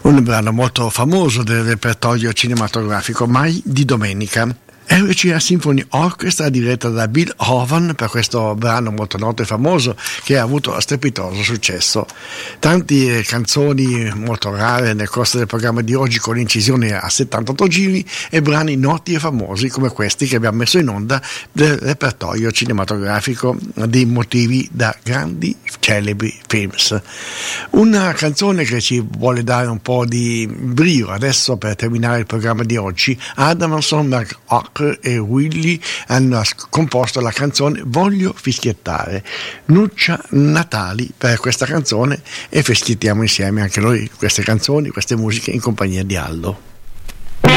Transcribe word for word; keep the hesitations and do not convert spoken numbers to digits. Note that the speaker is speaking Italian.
Un brano molto famoso del repertorio cinematografico, Mai di domenica. R C A Symphony Orchestra, diretta da Bill Hovan, per questo brano molto noto e famoso che ha avuto strepitoso successo. Tante canzoni molto rare nel corso del programma di oggi, con incisioni a settantotto giri, e brani noti e famosi come questi che abbiamo messo in onda del repertorio cinematografico dei motivi da grandi celebri films. Una canzone che ci vuole dare un po' di brio adesso per terminare il programma di oggi. Adamson, Mark Ock e Willie hanno composto la canzone Voglio fischiettare. Nuccia Natali per questa canzone, e fischiettiamo insieme anche noi queste canzoni, queste musiche in compagnia di Aldo.